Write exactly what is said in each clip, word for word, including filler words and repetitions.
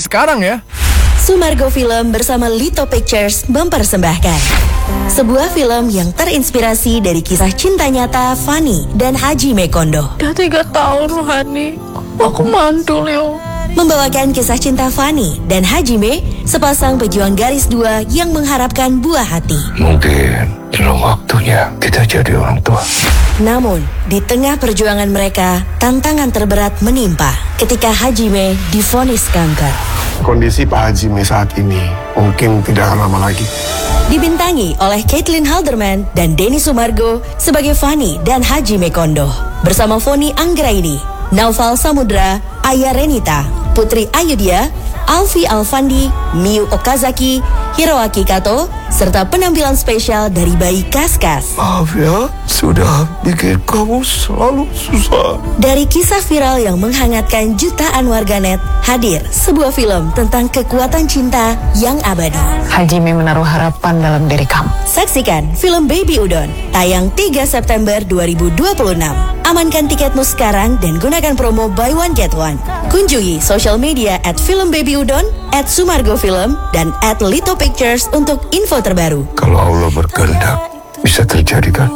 sekarang ya. Sumargo Film bersama Lito Pictures mempersembahkan sebuah film yang terinspirasi dari kisah cinta nyata Fanny dan Hajime Kondo. Udah tiga tahun loh, Hani. Aku mantul ya. Membawakan kisah cinta Fanny dan Hajime, sepasang pejuang garis dua yang mengharapkan buah hati. Mungkin belum waktunya kita jadi orang tua. Namun, di tengah perjuangan mereka, tantangan terberat menimpa ketika Hajime divonis kanker. Kondisi Pak Hajime saat ini mungkin tidak akan lama lagi. Dibintangi oleh Caitlin Halderman dan Denny Sumargo sebagai Fanny dan Hajime Kondo. Bersama Foni Anggraini, Naufal Samudra, Aya Renita, Putri Ayudhya, Alfi Alfandi, Miu Okazaki, Hiroaki Kato, serta penampilan spesial dari bayi Kaskas. Maaf ya, sudah bikin kamu selalu susah. Dari kisah viral yang menghangatkan jutaan warganet, hadir sebuah film tentang kekuatan cinta yang abadi. Hajime menaruh harapan dalam diri kamu. Saksikan film Baby Udon, tayang tiga September dua ribu dua puluh enam. Amankan tiketmu sekarang dan gunakan promo buy one get one. Kunjungi sosial media at Film Baby Udon, at Sumargo Film, dan at Lito Pictures untuk info terbaru. Kalau Allah berkehendak, bisa terjadi kan?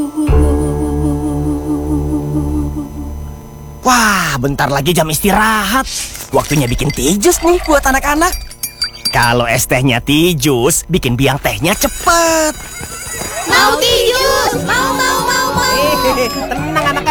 Wah, bentar lagi jam istirahat. Waktunya bikin teh jus nih buat anak-anak. Kalau es tehnya teh jus, bikin biang tehnya cepet. Mau teh jus, mau mau mau mau. Hehehe, tenang anak-anak.